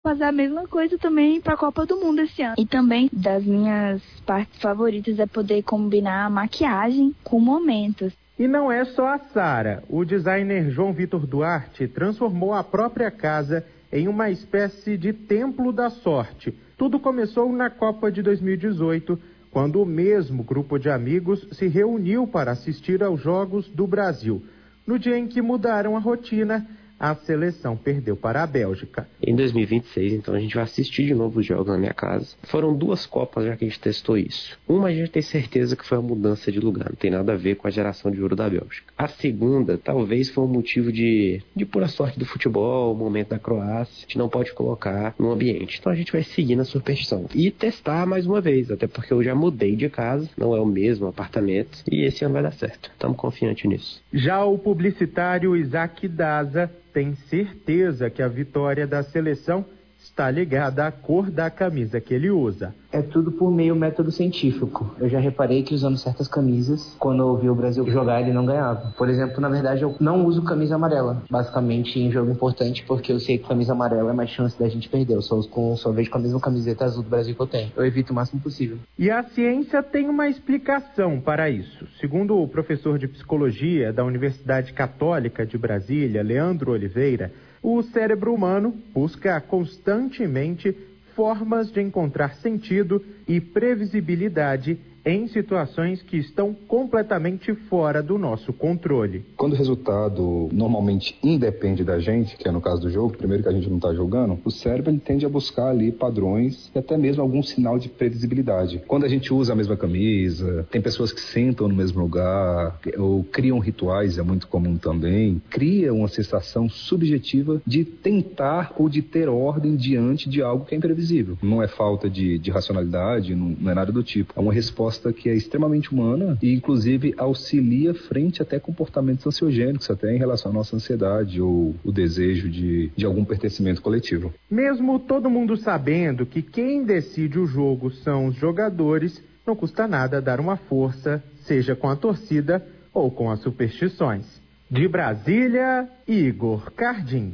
fazer a mesma coisa também para a Copa do Mundo esse ano. E também, das minhas partes favoritas é poder combinar a maquiagem com momentos. E não é só a Sara. O designer João Vitor Duarte transformou a própria casa em uma espécie de templo da sorte. Tudo começou na Copa de 2018, quando o mesmo grupo de amigos se reuniu para assistir aos Jogos do Brasil. No dia em que mudaram a rotina, a seleção perdeu para a Bélgica. Em 2026, então, a gente vai assistir de novo os jogos na minha casa. Foram 2 Copas já que a gente testou isso. Uma a gente tem certeza que foi a mudança de lugar, não tem nada a ver com a geração de ouro da Bélgica. A segunda, talvez foi um motivo de pura sorte do futebol, o momento da Croácia, a gente não pode colocar no ambiente. Então a gente vai seguir na superstição e testar mais uma vez, até porque eu já mudei de casa, não é o mesmo apartamento, e esse ano vai dar certo. Estamos confiantes nisso. Já o publicitário Isaac Daza tem certeza que a vitória da seleção está ligada à cor da camisa que ele usa. É tudo por meio método científico. Eu já reparei que usando certas camisas, quando eu vi o Brasil jogar, ele não ganhava. Por exemplo, na verdade, eu não uso camisa amarela, basicamente em jogo importante, porque eu sei que camisa amarela é mais chance da gente perder. Eu só vejo com a mesma camiseta azul do Brasil que eu tenho. Eu evito o máximo possível. E a ciência tem uma explicação para isso. Segundo o professor de psicologia da Universidade Católica de Brasília, Leandro Oliveira, o cérebro humano busca constantemente formas de encontrar sentido e previsibilidade em situações que estão completamente fora do nosso controle. Quando o resultado normalmente independe da gente, que é no caso do jogo, primeiro que a gente não está jogando, o cérebro ele tende a buscar ali padrões e até mesmo algum sinal de previsibilidade. Quando a gente usa a mesma camisa, tem pessoas que sentam no mesmo lugar, ou criam rituais, é muito comum também, cria uma sensação subjetiva de tentar ou de ter ordem diante de algo que é imprevisível. Não é falta de racionalidade, não é nada do tipo. É uma resposta que é extremamente humana e, inclusive, auxilia frente até comportamentos ansiogênicos, até em relação à nossa ansiedade ou o desejo de algum pertencimento coletivo. Mesmo todo mundo sabendo que quem decide o jogo são os jogadores, não custa nada dar uma força, seja com a torcida ou com as superstições. De Brasília, Igor Cardim.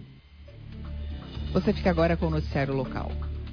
Você fica agora com o noticiário local.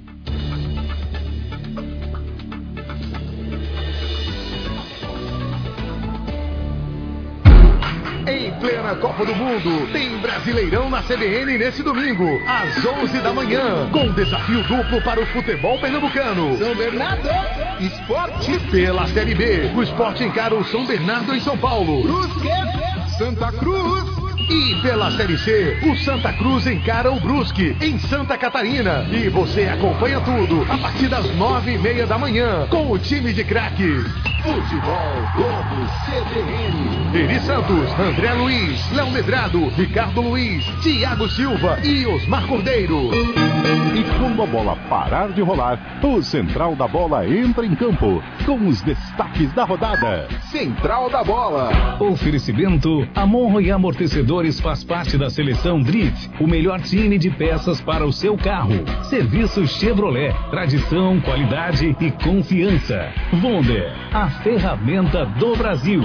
Em plena Copa do Mundo, tem Brasileirão na CBN nesse domingo, às 11 da manhã, com desafio duplo para o futebol pernambucano. São Bernardo, Esporte. Pela Série B, o Esporte encara o São Bernardo em São Paulo. Brusque, Santa Cruz. E pela Série C, o Santa Cruz encara o Brusque, em Santa Catarina. E você acompanha tudo a partir das 9:30 da manhã, com o time de craques. Futebol Globo CBN. Eri Santos, André Luiz, Léo Medrado, Ricardo Luiz, Thiago Silva e Osmar Cordeiro. E quando a bola parar de rolar, o Central da Bola entra em campo com os destaques da rodada. Central da Bola. Oferecimento: Amon Royal Amortecedores faz parte da seleção Drit, o melhor time de peças para o seu carro. Serviço Chevrolet, tradição, qualidade e confiança. Wonder, a ferramenta do Brasil.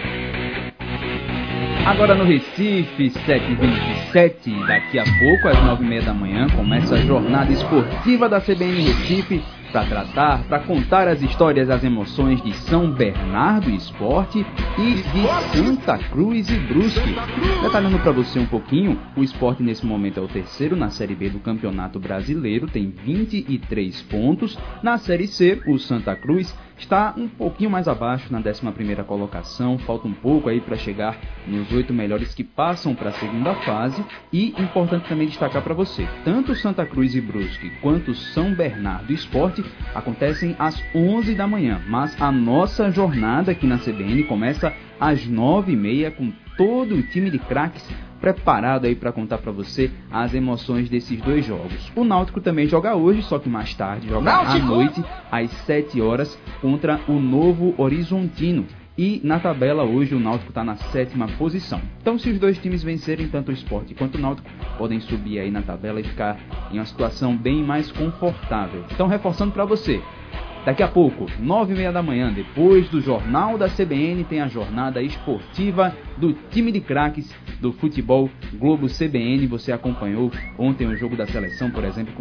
Agora no Recife, 7h27, daqui a pouco, às 9:30 da manhã, começa a jornada esportiva da CBN Recife para contar as histórias, as emoções de São Bernardo Esporte e de Santa Cruz e Brusque. Detalhando para você um pouquinho, o Esporte nesse momento é o terceiro na Série B do Campeonato Brasileiro, tem 23 pontos. Na Série C, o Santa Cruz está um pouquinho mais abaixo, na 11ª colocação, falta um pouco aí para chegar nos 8 melhores que passam para a segunda fase. E importante também destacar para você, tanto Santa Cruz e Brusque quanto São Bernardo Esporte acontecem às 11 da manhã, mas a nossa jornada aqui na CBN começa às 9:30 com todo o time de craques preparado aí para contar para você as emoções desses dois jogos. O Náutico também joga hoje, só que mais tarde, joga à noite, às 7 horas, contra o Novo Horizontino. E na tabela hoje o Náutico está na 7ª posição. Então, se os dois times vencerem, tanto o Sport quanto o Náutico podem subir aí na tabela e ficar em uma situação bem mais confortável. Então, reforçando para você, daqui a pouco, 9:30 da manhã, depois do Jornal da CBN, tem a jornada esportiva do time de craques do futebol Globo CBN. Você acompanhou ontem o jogo da seleção, por exemplo,